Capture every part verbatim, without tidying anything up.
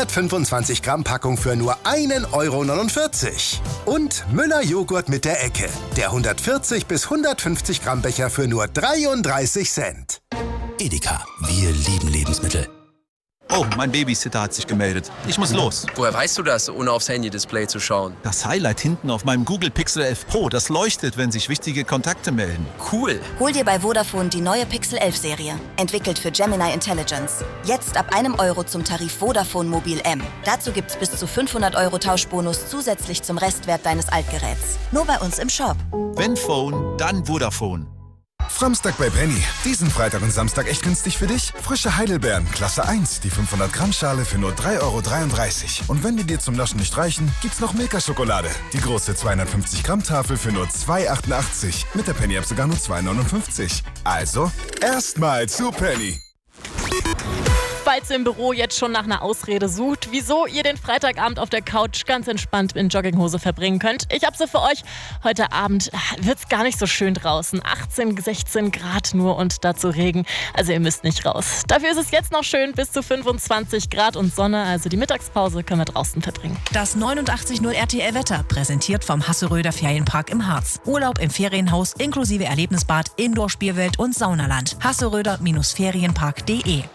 hundertfünfundzwanzig Gramm Packung für nur ein Euro neunundvierzig. Und Müller Joghurt mit der Ecke. Der hundertvierzig bis hundertfünfzig Gramm Becher für nur dreiunddreißig Cent. Edeka, wir lieben Lebensmittel. Oh, mein Babysitter hat sich gemeldet. Ich muss los. Woher weißt du das, ohne aufs Handy-Display zu schauen? Das Highlight hinten auf meinem Google Pixel elf Pro, das leuchtet, wenn sich wichtige Kontakte melden. Cool. Hol dir bei Vodafone die neue Pixel elf Serie. Entwickelt für Gemini Intelligence. Jetzt ab einem Euro zum Tarif Vodafone Mobil M. Dazu gibt's bis zu fünfhundert Euro Tauschbonus zusätzlich zum Restwert deines Altgeräts. Nur bei uns im Shop. Wenn Phone, dann Vodafone. Samstag bei Penny. Diesen Freitag und Samstag echt günstig für dich? Frische Heidelbeeren, Klasse eins, die fünfhundert Gramm Schale für nur drei Euro dreiunddreißig. Und wenn die dir zum Naschen nicht reichen, gibt's noch Milka-Schokolade. Die große zweihundertfünfzig Gramm Tafel für nur zwei Euro achtundachtzig. Mit der Penny-App sogar nur zwei Euro neunundfünfzig. Also, erstmal zu Penny. Falls ihr im Büro jetzt schon nach einer Ausrede sucht, wieso ihr den Freitagabend auf der Couch ganz entspannt in Jogginghose verbringen könnt. Ich habe sie für euch. Heute Abend wird es gar nicht so schön draußen. achtzehn, sechzehn Grad nur und dazu Regen. Also ihr müsst nicht raus. Dafür ist es jetzt noch schön bis zu fünfundzwanzig Grad und Sonne. Also die Mittagspause können wir draußen verbringen. Das neunundachtzig Komma null R T L Wetter, präsentiert vom Hasseröder Ferienpark im Harz. Urlaub im Ferienhaus inklusive Erlebnisbad, Indoor-Spielwelt und Saunaland. hasseröder Ferienpark punkt de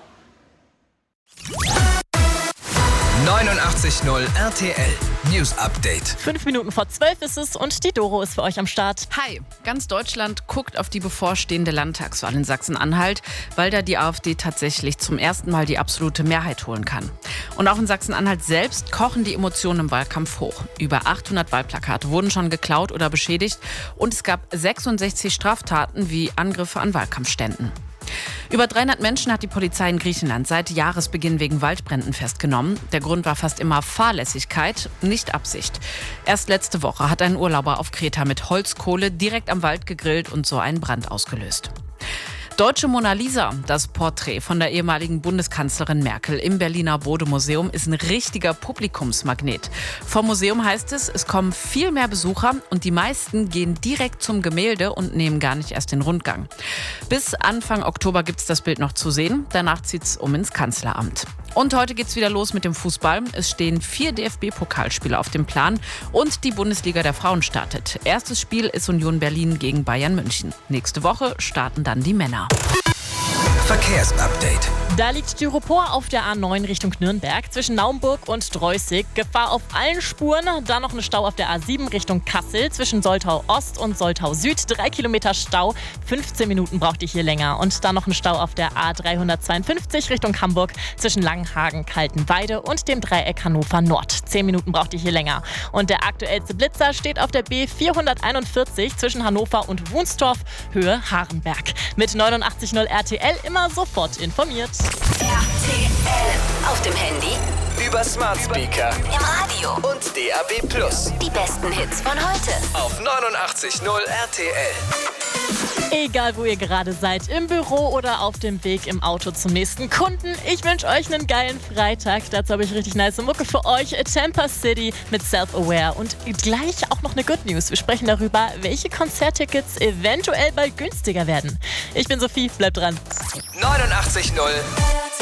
neunundachtzig Komma null R T L News Update. Fünf Minuten vor zwölf ist es und die Doro ist für euch am Start. Hi, ganz Deutschland guckt auf die bevorstehende Landtagswahl in Sachsen-Anhalt, weil da die AfD tatsächlich zum ersten Mal die absolute Mehrheit holen kann. Und auch in Sachsen-Anhalt selbst kochen die Emotionen im Wahlkampf hoch. Über achthundert Wahlplakate wurden schon geklaut oder beschädigt und es gab sechsundsechzig Straftaten wie Angriffe an Wahlkampfständen. Über dreihundert Menschen hat die Polizei in Griechenland seit Jahresbeginn wegen Waldbränden festgenommen. Der Grund war fast immer Fahrlässigkeit, nicht Absicht. Erst letzte Woche hat ein Urlauber auf Kreta mit Holzkohle direkt am Wald gegrillt und so einen Brand ausgelöst. Deutsche Mona Lisa, das Porträt von der ehemaligen Bundeskanzlerin Merkel im Berliner Bode-Museum, ist ein richtiger Publikumsmagnet. Vom Museum heißt es, es kommen viel mehr Besucher und die meisten gehen direkt zum Gemälde und nehmen gar nicht erst den Rundgang. Bis Anfang Oktober gibt es das Bild noch zu sehen, danach zieht es um ins Kanzleramt. Und heute geht's wieder los mit dem Fußball. Es stehen vier D F B-Pokalspiele auf dem Plan und die Bundesliga der Frauen startet. Erstes Spiel ist Union Berlin gegen Bayern München. Nächste Woche starten dann die Männer. Verkehrsupdate. Da liegt Styropor auf der A neun Richtung Nürnberg zwischen Naumburg und Dreußig. Gefahr auf allen Spuren. Dann noch ein Stau auf der A sieben Richtung Kassel zwischen Soltau Ost und Soltau Süd. Drei Kilometer Stau. fünfzehn Minuten braucht ihr hier länger. Und dann noch ein Stau auf der A dreihundertzweiundfünfzig Richtung Hamburg zwischen Langenhagen, Kaltenweide und dem Dreieck Hannover Nord. Zehn Minuten braucht ihr hier länger. Und der aktuellste Blitzer steht auf der B vierhunderteinundvierzig zwischen Hannover und Wunstorf, Höhe Harenberg. Mit neunundachtzig Komma null R T L immer sofort informiert. R T L auf dem Handy, Über Smart Speaker im Radio und D A B plus. die besten Hits von heute. Auf neunundachtzig Komma null R T L. Egal, wo ihr gerade seid, im Büro oder auf dem Weg im Auto zum nächsten Kunden. Ich wünsche euch einen geilen Freitag. Dazu habe ich richtig nice Mucke für euch. Tampa City mit Self-Aware. Und gleich auch noch eine Good News. Wir sprechen darüber, welche Konzerttickets eventuell bald günstiger werden. Ich bin Sophie, bleibt dran. neunundachtzig Komma null